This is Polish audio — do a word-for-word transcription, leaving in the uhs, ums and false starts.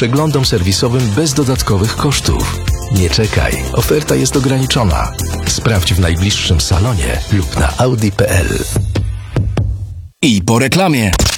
przeglądom serwisowym bez dodatkowych kosztów. Nie czekaj, oferta jest ograniczona. Sprawdź w najbliższym salonie lub na audi kropka p l. I po reklamie.